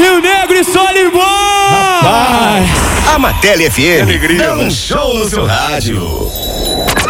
Rio Negro e Solimões! A Martelli FM dá um show no seu rádio.